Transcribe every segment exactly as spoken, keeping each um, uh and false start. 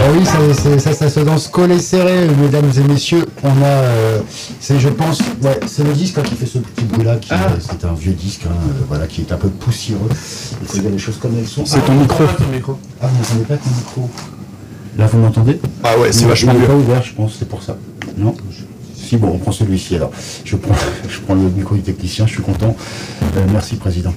oui, ça, c'est, ça, ça se danse collé serré, mesdames et messieurs. On a, euh, c'est, je pense, ouais, c'est le disque hein, qui fait ce petit bruit-là. Qui, ah. C'est un vieux disque, hein, euh, voilà, qui est un peu poussiéreux. Il faut dire les choses comme elles sont. C'est ah, ton micro. Ton micro. Ah, vous n'entendez pas ton micro. Là, vous m'entendez? Ah ouais, c'est il, vachement il mieux. Il n'est pas ouvert, je pense, c'est pour ça. Non. Si, bon, on prend celui-ci alors. Je prends, je prends le micro du technicien, je suis content. Euh, merci, Président.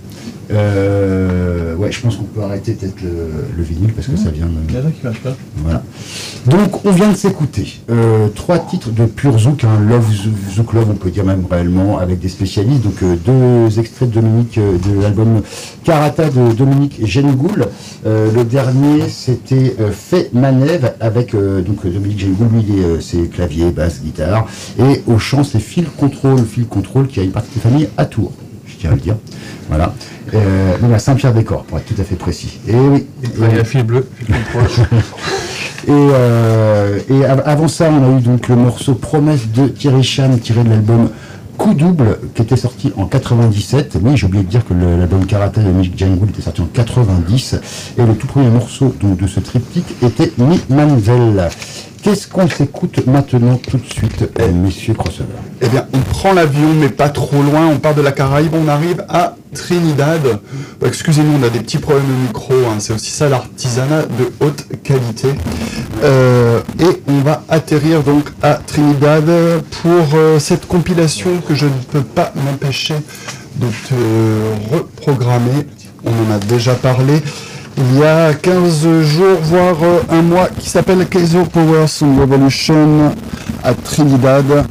Euh, ouais, je pense qu'on peut arrêter peut-être le, le vinyle parce que mmh. ça vient. Il y en a qui marche pas. Voilà. Donc, on vient de s'écouter euh, trois titres de pur zouk, hein, Love Zouk Love, on peut dire même réellement, avec des spécialistes. Donc, euh, deux extraits de Dominique euh, de l'album Karata de Dominique Gengoul. Euh, le dernier, c'était euh, Fait Manève avec euh, donc Dominique Gengoul, lui, il est euh, c'est clavier, basse, guitare, et au chant, c'est Phil Control, Phil Control qui a une partie de famille à Tours. Je tiens à le dire. Voilà. Euh, donc à Saint-Pierre-des-Corps, pour être tout à fait précis. Et oui. Il y a Phil Bleu, Phil Control. Et, euh, et av- avant ça, on a eu donc le morceau Promesse de Thierry Chan, tiré de l'album Coup Double, qui était sorti en quatre-vingt-dix-sept. Oui, j'ai oublié de dire que le, l'album Karata de Dominique Gengoul était sorti en quatre-vingt-dix. Et le tout premier morceau donc, de ce triptyque était Mi Manvel. Qu'est-ce qu'on s'écoute maintenant tout de suite, eh, messieurs Crossover? Eh bien, on prend l'avion, mais pas trop loin. On part de la Caraïbe, on arrive à Trinidad. Bon, excusez-nous, on a des petits problèmes de micro. Hein. C'est aussi ça l'artisanat de haute qualité. Euh, et on va atterrir donc à Trinidad pour euh, cette compilation que je ne peux pas m'empêcher de te reprogrammer. On en a déjà parlé. Il y a quinze jours, voire un mois, qui s'appelle Keizo Power Sound Revolution à Trinidad.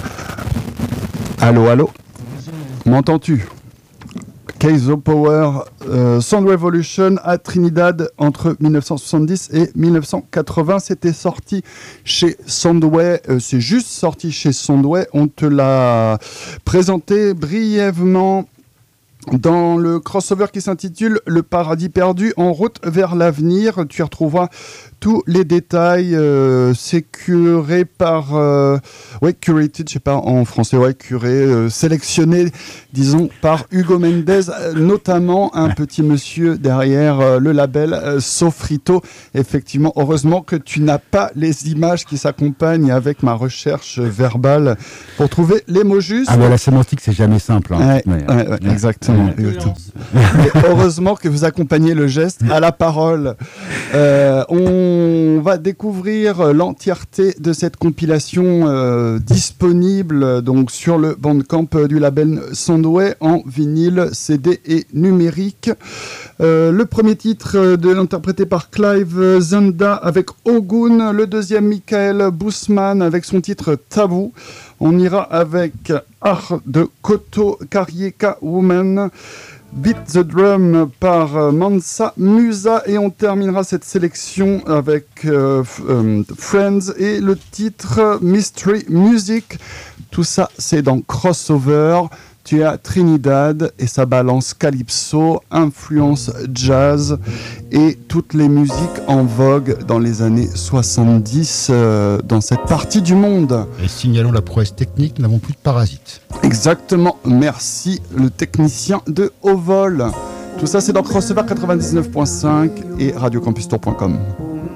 Allô, allô? M'entends-tu? Keizo Power euh, Sound Revolution à Trinidad entre dix-neuf cent soixante-dix et dix-neuf cent quatre-vingts. C'était sorti chez Soundway. Euh, c'est juste sorti chez Soundway. On te l'a présenté brièvement dans le crossover qui s'intitule Le Paradis Perdu en route vers l'avenir. Tu y retrouveras tous les détails. Euh, c'est curé par... Euh, ouais, curated, je sais pas en français, ouais, curé, euh, sélectionné, disons, par Hugo Mendes, euh, notamment un petit monsieur derrière euh, le label euh, Sofrito. Effectivement, heureusement que tu n'as pas les images qui s'accompagnent avec ma recherche verbale pour trouver les mots justes. Ah bah la sémantique, c'est jamais simple. Hein, ouais, ouais, ouais, ouais, exactement. Ouais. Et heureusement que vous accompagnez le geste à la parole. Euh, on va découvrir l'entièreté de cette compilation euh, disponible donc sur le Bandcamp du label Soundway en vinyle, C D et numérique. Euh, le premier titre de l'interprété par Clive Zenda avec Ogun, le deuxième Michael Bousman avec son titre Tabou. On ira avec Art de Koto Karieka Woman, Beat the Drum par Mansa Musa et on terminera cette sélection avec euh, euh, Friends et le titre Mystery Music. Tout ça c'est dans Crossover. Tu es à Trinidad et ça balance calypso, influence jazz et toutes les musiques en vogue dans les années soixante-dix euh, dans cette partie du monde. Et signalons la prouesse technique, nous n'avons plus de parasites. Exactement, merci le technicien de haut vol. Tout ça c'est dans Crossover quatre-vingt-dix-neuf point cinq et radio campus tour point com.